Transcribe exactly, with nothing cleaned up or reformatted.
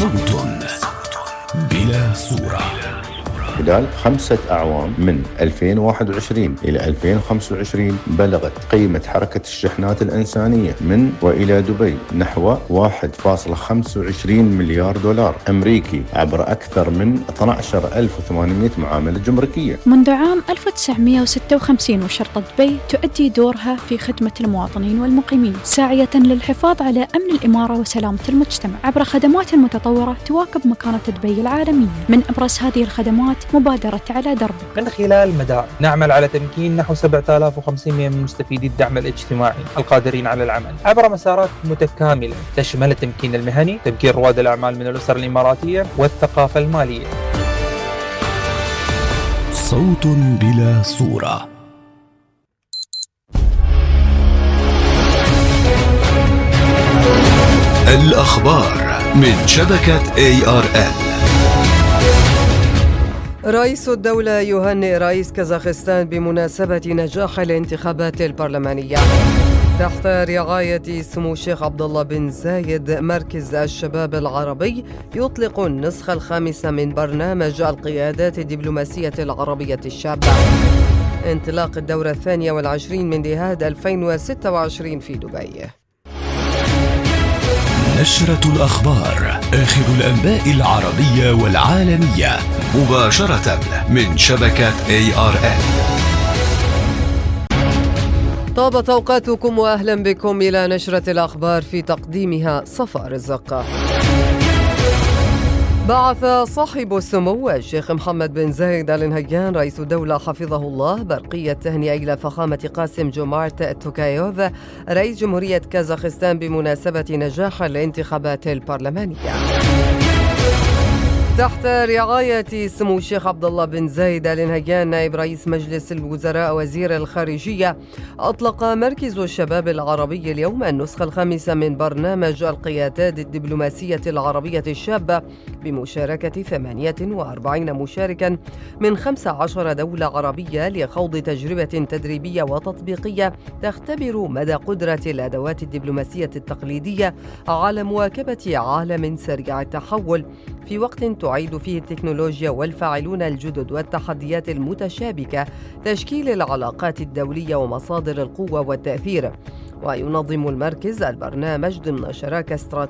صوت بلا صورة. خلال خمسة أعوام من ألفين وواحد وعشرين إلى ألفين وخمسة وعشرين بلغت قيمة حركة الشحنات الإنسانية من وإلى دبي نحو واحد فاصلة خمسة وعشرين مليار دولار أمريكي عبر أكثر من اثني عشر ألف وثمانمائة معاملة جمركية. منذ عام ألف وتسعمائة وستة وخمسين وشرطة دبي تؤدي دورها في خدمة المواطنين والمقيمين، ساعية للحفاظ على أمن الإمارة وسلامة المجتمع عبر خدمات متطورة تواكب مكانة دبي العالمية. من أبرز هذه الخدمات مبادرة على دربك. من خلال مدار نعمل على تمكين نحو سبعة آلاف وخمسمائة من مستفيدي الدعم الاجتماعي القادرين على العمل عبر مسارات متكاملة تشمل التمكين المهني، تمكين رواد الأعمال من الأسر الإماراتية، والثقافة المالية. صوت بلا صورة. الأخبار من شبكة إيه آر إل. رئيس الدولة يهنئ رئيس كازاخستان بمناسبة نجاح الانتخابات البرلمانية. تحت رعاية سمو الشيخ عبد الله بن زايد، مركز الشباب العربي يطلق النسخة الخامسة من برنامج القيادات الدبلوماسية العربية الشابة. انطلاق الدورة الثانية والعشرين من دهاد ألفين وستة وعشرين في دبي. نشرة الأخبار، آخر الأنباء العربية والعالمية مباشرة من شبكة إيه آر إل. طابت أوقاتكم وأهلا بكم إلى نشرة الأخبار، في تقديمها صفاء رزق. بعث صاحب السمو الشيخ محمد بن زايد آل نهيان رئيس الدولة حفظه الله برقية تهنئة إلى فخامة قاسم جومارت توكايوف رئيس جمهورية كازاخستان بمناسبة نجاح الانتخابات البرلمانية. تحت رعاية سمو الشيخ عبد الله بن زايد آل نهيان نائب رئيس مجلس الوزراء وزير الخارجية، أطلق مركز الشباب العربي اليوم النسخة الخامسة من برنامج القيادات الدبلوماسية العربية الشابة بمشاركة ثمانية وأربعين مشاركا من خمس عشرة دولة عربية لخوض تجربة تدريبية وتطبيقية تختبر مدى قدرة الأدوات الدبلوماسية التقليدية على مواكبة عالم سريع التحول في وقت تعيد فيه التكنولوجيا والفاعلون الجدد والتحديات المتشابكة تشكيل العلاقات الدولية ومصادر القوة والتأثير. وينظم المركز البرنامج ضمن شراكة استراتيجية